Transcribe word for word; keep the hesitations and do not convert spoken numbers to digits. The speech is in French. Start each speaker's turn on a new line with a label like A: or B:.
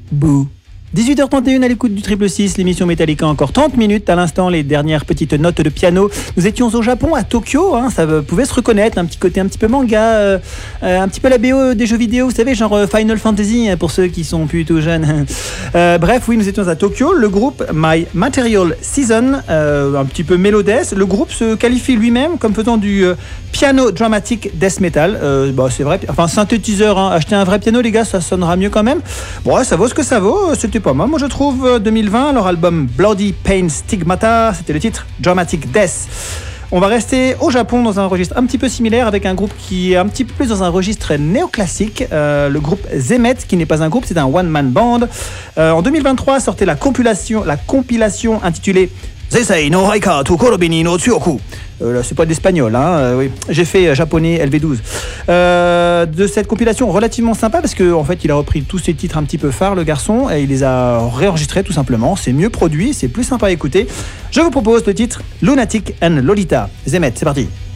A: Bouh. dix-huit heures trente et une à l'écoute du Triple six, l'émission Metallica, encore trente minutes. À l'instant, les dernières petites notes de piano. Nous étions au Japon, à Tokyo, hein, ça pouvait se reconnaître, un petit côté un petit peu manga, euh, un petit peu la B O des jeux vidéo, vous savez, genre Final Fantasy, pour ceux qui sont plutôt jeunes. Euh, bref, oui, nous étions à Tokyo. Le groupe My Material Season, euh, un petit peu mélodesque. Le groupe se qualifie lui-même comme faisant du euh, piano dramatic death metal. Euh, bah, c'est vrai, enfin synthétiseur, hein. Achetez un vrai piano, les gars, ça sonnera mieux quand même. Bon, ouais, ça vaut ce que ça vaut. C'était pas mal. Moi, je trouve deux mille vingt, leur album Bloody Pain Stigmata, c'était le titre Dramatic Death. On va rester au Japon dans un registre un petit peu similaire avec un groupe qui est un petit peu plus dans un registre néoclassique, euh, le groupe Zemet, qui n'est pas un groupe, c'est un one-man band. Euh, en deux mille vingt-trois sortait la compilation, la compilation intitulée Zeisei no Haika to Korobini no Tsuyoku. Euh, là, c'est pas d'espagnol, hein, euh, oui. J'ai fait euh, japonais L V douze. Euh, de cette compilation relativement sympa parce qu'en en fait, il a repris tous ses titres un petit peu phares, le garçon, et il les a réenregistrés tout simplement. C'est mieux produit, c'est plus sympa à écouter. Je vous propose le titre Lunatic and Lolita. Zemet, c'est parti.